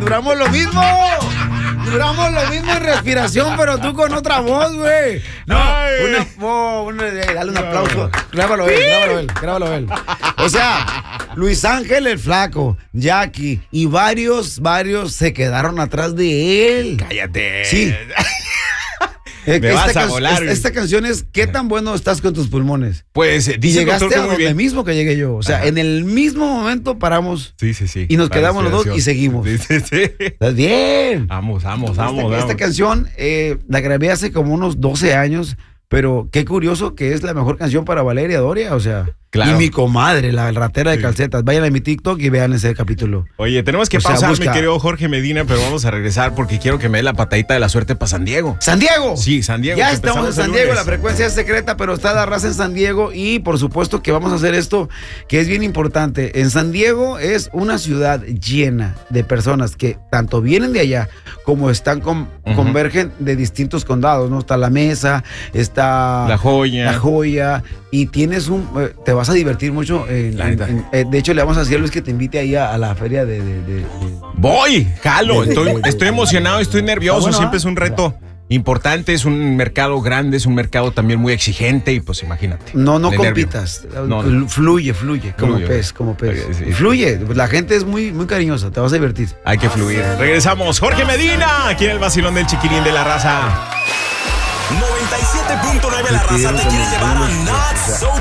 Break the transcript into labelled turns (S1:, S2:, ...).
S1: duramos lo mismo. Duramos lo mismo en respiración, pero tú con otra voz, güey. No, dale un aplauso. Grábalo él. O sea, Luis Ángel el Flaco, Jackie y varios se quedaron atrás de él.
S2: Cállate.
S1: Sí.
S2: Me vas a volar.
S1: Esta canción es ¿qué tan bueno estás con tus pulmones?
S2: Pues dice el
S1: llegaste
S2: doctor
S1: a
S2: muy
S1: donde
S2: bien.
S1: mismo que llegué yo. O sea, en el mismo momento paramos.
S2: Sí.
S1: Y nos quedamos los dos y seguimos.
S2: Sí.
S1: ¿Estás bien?
S2: Vamos.
S1: Esta canción la grabé hace como unos 12 años, pero qué curioso que es la mejor canción para Valeria Doria, o sea.
S2: Claro.
S1: Y mi comadre, la ratera de calcetas. Vayan a mi TikTok y vean ese capítulo.
S2: Oye, tenemos que pausar, mi querido Jorge Medina, pero vamos a regresar porque quiero que me dé la patadita de la suerte para San Diego.
S1: ¡San Diego!
S2: Sí, San Diego.
S1: Ya estamos en San Diego, la frecuencia es secreta, pero está la raza en San Diego y por supuesto que vamos a hacer esto que es bien importante. En San Diego es una ciudad llena de personas que tanto vienen de allá como están convergen de distintos condados, ¿no? Está La Mesa, está
S2: La Joya
S1: y tienes te vas a divertir mucho. De hecho, le vamos a decir a Luis que te invite ahí a la feria de...
S2: Voy, jalo, estoy emocionado, estoy nervioso,
S1: bueno,
S2: siempre es un reto importante, es un mercado grande, es un mercado también muy exigente y pues imagínate.
S1: No compitas, fluye, como pez.
S2: Sí.
S1: Fluye, la gente es muy cariñosa, te vas a divertir.
S2: Hay que fluir. Regresamos, Jorge Medina, aquí en el vacilón del Chiquirín de la Raza.
S3: 97.9 La Raza te quiere llevar a Not So